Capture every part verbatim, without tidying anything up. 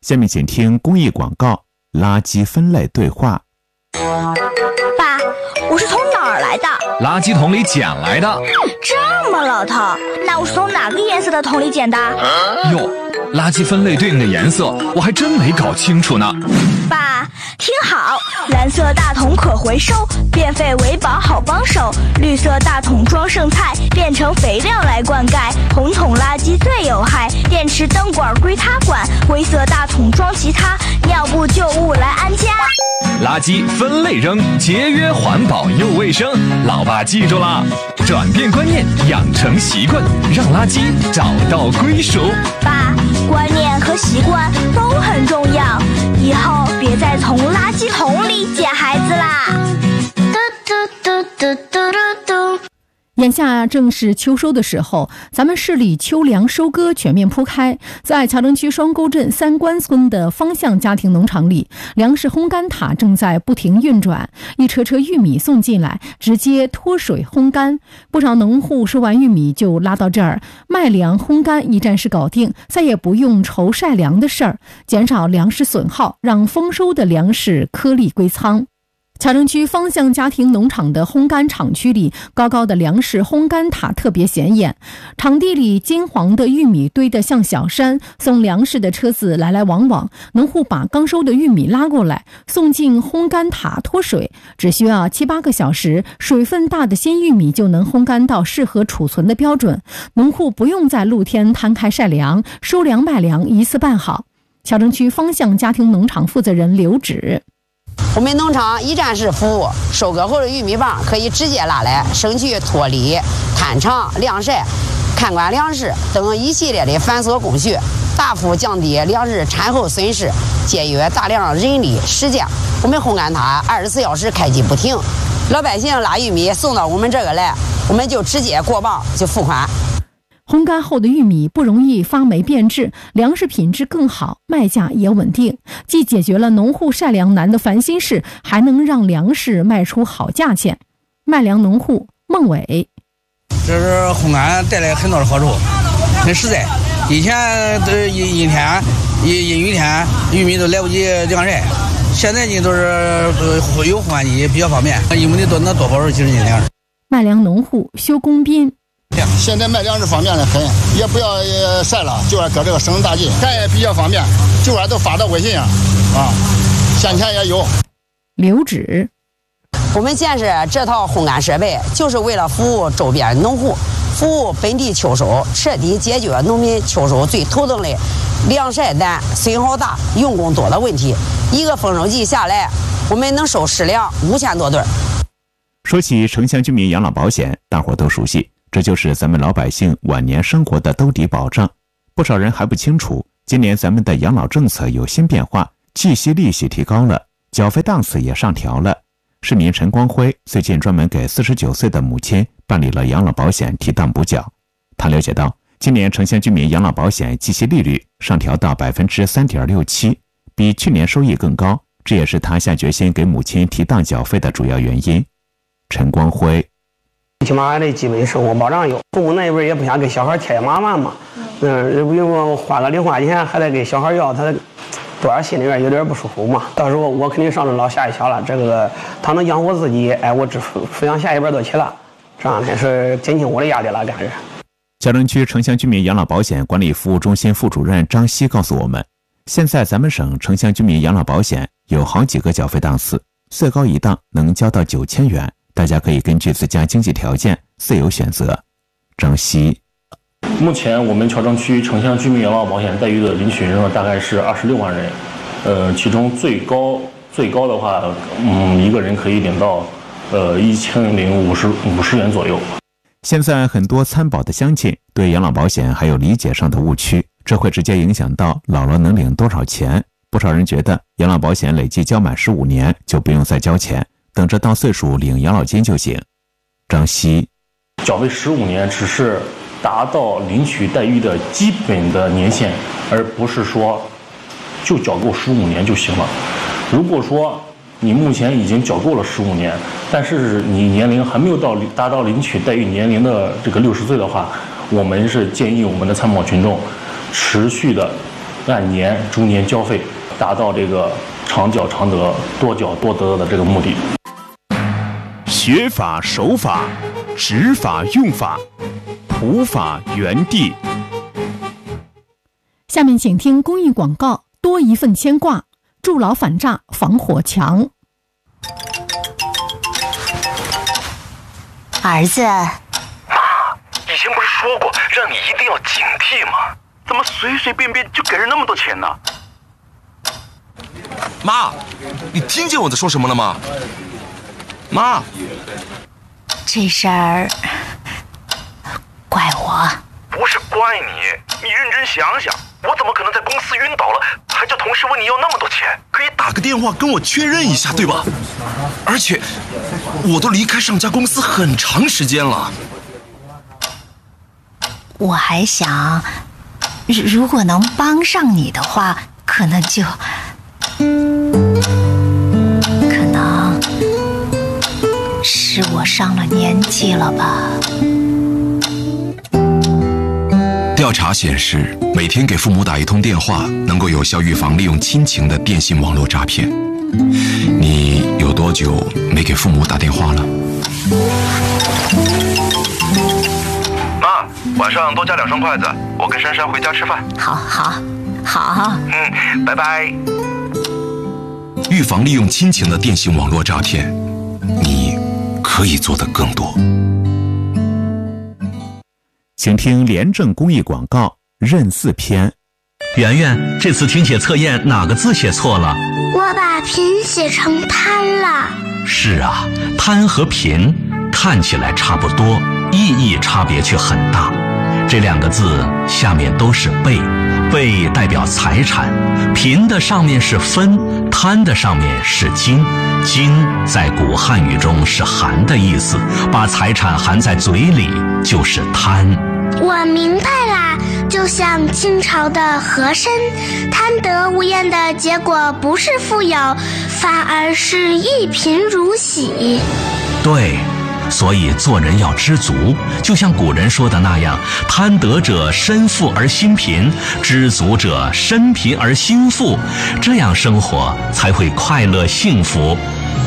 下面请听公益广告：垃圾分类对话。 爸，我是从哪儿来的？ 垃圾桶里捡来的。 这么老套，那我是从哪个颜色的桶里捡的？ 哟，垃圾分类对应的颜色我还真没搞清楚呢。 爸，听好，蓝色大桶可回收，变废为宝好帮手；绿色大桶装剩菜，变成肥料来灌溉；红桶垃圾最有害，电池灯管归他管；灰色大桶装其他，尿布旧物来安家。 垃圾分类扔，节约环保又卫生。老爸记住了，转变观念，养成习惯，让垃圾找到归属。 爸，观念和习惯都很重要，以后别再从垃圾桶里捡孩子啦。嘟嘟嘟嘟嘟嘟嘟。 眼下正是秋收的时候，咱们市里秋粮收割全面铺开。在桥城区双沟镇三关村的方向家庭农场里，粮食烘干塔正在不停运转，一车车玉米送进来，直接脱水烘干。不少农户收完玉米就拉到这儿，麦粮烘干一站式搞定，再也不用愁晒粮的事儿，减少粮食损耗，让丰收的粮食颗粒归仓。桥城区方向家庭农场的烘干厂区里，高高的粮食烘干塔特别显眼。场地里金黄的玉米堆得像小山，送粮食的车子来来往往。农户把刚收的玉米拉过来，送进烘干塔脱水，只需要七八个小时，水分大的新玉米就能烘干到适合储存的标准。农户不用在露天摊开晒粮，收粮卖粮一次办好。桥城区方向家庭农场负责人刘芷。 我们农场一站式服务，收割后的玉米棒可以直接拉来，省去脱离、摊场、晾晒、看管粮食等一系列的繁琐工序，大幅降低粮食产后损失，节约大量人力时间。我们烘干塔二十四小时开机不停，老百姓拉玉米送到我们这个来，我们就直接过磅就付款。 烘干后的玉米不容易发霉变质，粮食品质更好，卖价也稳定，既解决了农户晒粮难的烦心事，还能让粮食卖出好价钱。卖粮农户孟伟： 这是烘干带来很多的好处，很实在。以前都是阴阴天、阴阴雨天，玉米都来不及晾晒，现在呢都是有烘干机比较方便，玉米都能多保持几十斤粮食。 卖粮农户修公斌： 现在卖粮食方便的很，也不要晒了，就是搁这个省大劲，干也比较方便，就俺都发到微信上啊，现钱也有。 刘芷： 我们建设这套烘干设备，就是为了服务周边农户，服务本地秋收，彻底解决农民秋收最头疼的粮晒难、损耗大、用工多的问题。一个丰收季下来，我们能收食粮五千多吨。 说起城乡居民养老保险，大伙都熟悉，这就是咱们老百姓晚年生活的兜底保障。不少人还不清楚，今年咱们的养老政策有新变化，计息利息提高了，缴费档次也上调了。市民陈光辉最近专门给四十九岁的母亲办理了养老保险提档补缴。他了解到，今年城乡居民养老保险计息利率上调到 百分之三点六七， 比去年收益更高，这也是他下决心给母亲提档缴费的主要原因。陈光辉： 起码这基本生活保障有，父母那一辈也不想给小孩添麻烦嘛，嗯，比如说花个零花钱还得给小孩要，他多少心里面有点不舒服嘛。到时候我肯定上中老下一小了，这个他能养活自己，哎，我只抚养下一辈都起了，这样的是减轻我的压力了，感觉。 桥城区城乡居民养老保险管理服务中心副主任张希告诉我们，现在咱们省城乡居民养老保险有好几个缴费档次，最高一档能交到九千元。大家可以根据自家经济条件自由选择。张希： 目前我们桥城区城乡居民养老保险待遇的领取人数大概是二十六万人，呃，其中最高最高的话，嗯，一个人可以领到呃一千零五十五十元左右。 现在很多参保的乡亲对养老保险还有理解上的误区，这会直接影响到老了能领多少钱。不少人觉得养老保险累计交满十五年就不用再交钱，等着到岁数领养老金就行。张希： 缴费十五年只是达到领取待遇的基本的年限，而不是说就缴够十五年就行了。如果说你目前已经缴够了十五年，但是你年龄还没有到达到领取待遇年龄的这个六十岁的话，我们是建议我们的参保群众持续的按年逐年交费，达到这个常缴常得、多缴多得的这个目的。 学法守法，执法用法，普法原地。 下面请听公益广告，多一份牵挂，筑牢反诈防火墙。 儿子，妈， 以前不是说过让你一定要警惕吗？怎么随随便便就给人那么多钱呢？ 妈，你听见我在说什么了吗？妈， 这事儿怪我。 不是怪你，你认真想想，我怎么可能在公司晕倒了，还叫同事问你要那么多钱？ 可以打个电话跟我确认一下，对吧？而且我都离开上家公司很长时间了。 我还想，如果能帮上你的话，可能就可能是我上了年纪了吧。 调查显示，每天给父母打一通电话，能够有效预防利用亲情的电信网络诈骗。你有多久没给父母打电话了？ 妈，晚上多加两双筷子，我跟珊珊回家吃饭。 好，好，好。 嗯，拜拜。 预防利用亲情的电信网络诈骗，你可以做得更多。 请听廉政公益广告认字篇。 圆圆，这次听写测验哪个字写错了？ 我把贫写成贪了。 是啊，贪和贫看起来差不多，意义差别却很大。这两个字下面都是贝，贝代表财产，贫的上面是分，贪的上面是金。金在古汉语中是含的意思，把财产含在嘴里就是贪。 我明白啦，就像清朝的和珅，贪得无厌的结果不是富有，反而是一贫如洗。 对，所以做人要知足，就像古人说的那样，贪得者身富而心贫，知足者身贫而心富，这样生活才会快乐幸福。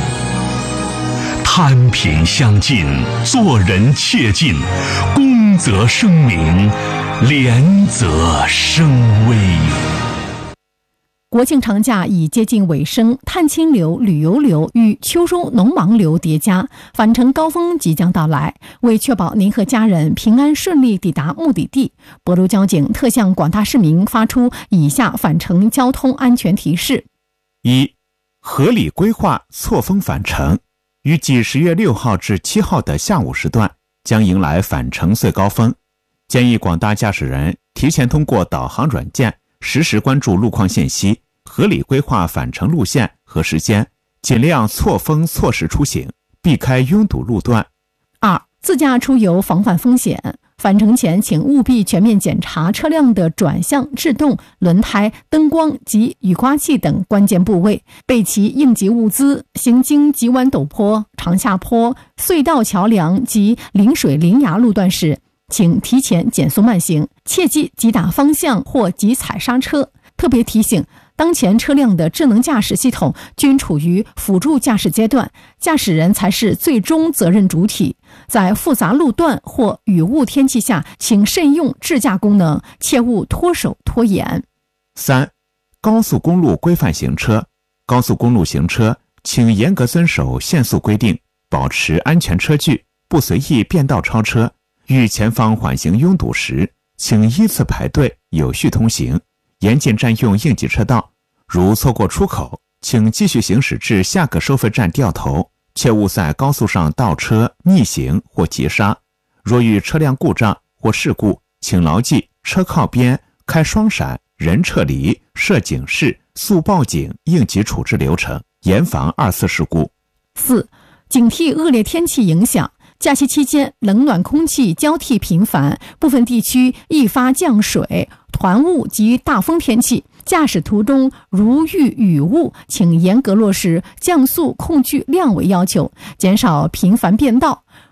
贪贫相近，做人切记，公则生名，廉则生威。 国庆长假已接近尾声，探亲流、旅游流与秋收农忙流叠加，返程高峰即将到来。为确保您和家人平安顺利抵达目的地，博州交警特向广大市民发出以下返程交通安全提示： 一、合理规划错峰返程。预计十月六号至七号的下午时段将迎来返程最高峰，建议广大驾驶人提前通过导航软件实时关注路况信息，合理规划返程路线和时间，尽量错峰错时出行，避开拥堵路段。 二、自驾出游防范风险。返程前请务必全面检查车辆的转向、制动、轮胎、灯光及雨刮器等关键部位，备齐应急物资。行经急弯陡坡、长下坡、隧道、桥梁及临水临崖路段时，请提前减速慢行，切忌急打方向或急踩刹车。特别提醒，当前车辆的智能驾驶系统均处于辅助驾驶阶段，驾驶人才是最终责任主体。在复杂路段或雨雾天气下，请慎用智驾功能，切勿脱手拖延。 三、高速公路规范行车。高速公路行车，请严格遵守限速规定，保持安全车距，不随意变道超车。遇前方缓行拥堵时，请依次排队，有序通行，严禁占用应急车道。如错过出口，请继续行驶至下个收费站掉头，切勿在高速上倒车、逆行或急刹。若遇车辆故障或事故，请牢记车靠边、开双闪、人撤离、设警示、速报警应急处置流程，严防二次事故。 四、警惕恶劣天气影响。假期期间，冷暖空气交替频繁，部分地区易发降水、团雾及大风天气。驾驶途中如遇雨雾，请严格落实降速控距量为要求，减少频繁变道。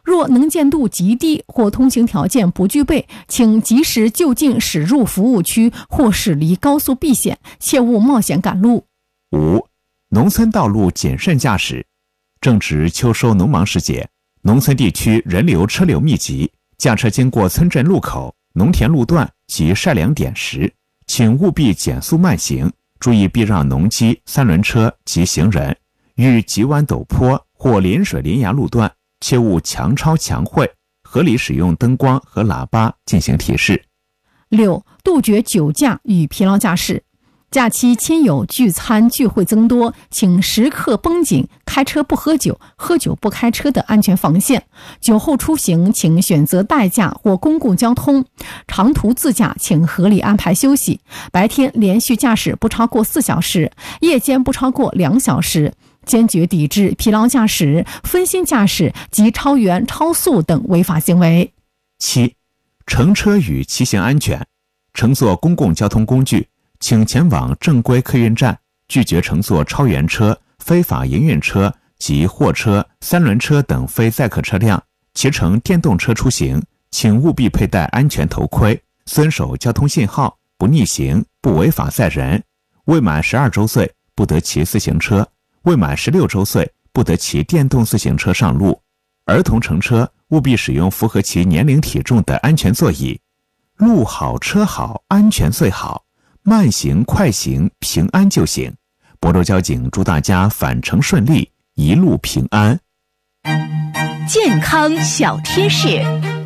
若能见度极低或通行条件不具备，请及时就近驶入服务区或驶离高速避险，切勿冒险赶路。 五、农村道路谨慎驾驶。正值秋收农忙时节，农村地区人流车流密集，驾车经过村镇路口、农田路段及晒粮点时，请务必减速慢行，注意避让农机、三轮车及行人。遇急弯陡坡或临水临崖路段，切勿强超强会，合理使用灯光和喇叭进行提示。 六、杜绝酒驾与疲劳驾驶。假期亲友聚餐聚会增多，请时刻绷紧开车不喝酒、喝酒不开车的安全防线。酒后出行请选择代驾或公共交通，长途自驾请合理安排休息。白天连续驾驶不超过四小时，夜间不超过两小时。坚决抵制疲劳驾驶、分心驾驶及超员超速等违法行为。 七、乘车与骑行安全。乘坐公共交通工具，请前往正规客运站，拒绝乘坐超员车、非法营运车及货车、三轮车等非载客车辆。骑乘电动车出行，请务必佩戴安全头盔，遵守交通信号，不逆行，不违法载人。未满十二周岁不得骑自行车，未满十六周岁不得骑电动自行车上路。儿童乘车务必使用符合其年龄体重的安全座椅。路好车好，安全最好，慢行快行平安就行。亳州交警祝大家返程顺利，一路平安。 健康小贴士。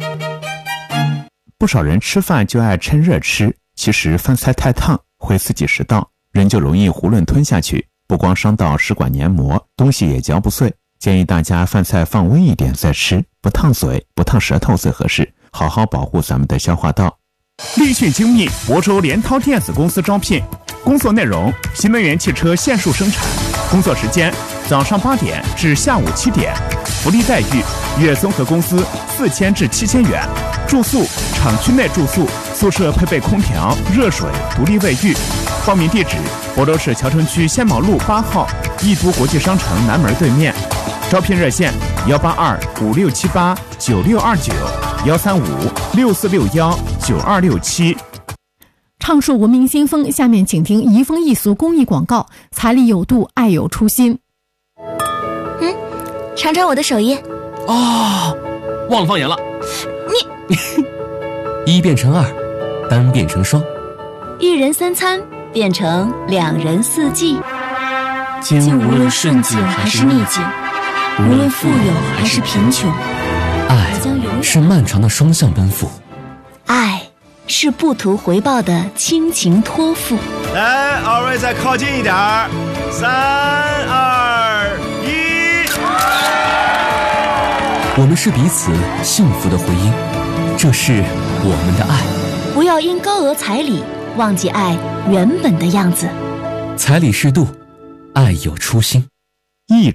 不少人吃饭就爱趁热吃，其实饭菜太烫会刺激食道，人就容易囫囵吞下去，不光伤到食管黏膜，东西也嚼不碎。建议大家饭菜放温一点再吃，不烫嘴不烫舌头最合适，好好保护咱们的消化道。立讯精密亳州联涛电子公司招聘，工作内容：新能源汽车线束生产，工作时间早上八点至下午七点，福利待遇：月综合工资四千至七千元，住宿厂区内住宿，宿舍配备空调、热水、独立卫浴。报名地址：亳州市谯城区仙毛路八号易都国际商城南门对面。招聘热线：幺八二五六七八九六二九，幺三五六四六幺九二六七。 畅述文明新风，下面请听移风易俗公益广告。彩礼有度，爱有初心。 嗯，尝尝我的手艺。 哦，忘了放盐了。 你一变成二，单变成双， 一人三餐变成两人四季。 今无论顺境还是逆境， 无论富有还是贫穷， 爱是漫长的双向奔赴， 爱是不图回报的亲情托付。 来，二位再靠近一点儿，三二一。 我们是彼此幸福的回音，这是我们的爱。 不要因高额彩礼忘记爱原本的样子。 彩礼适度，爱有初心。 一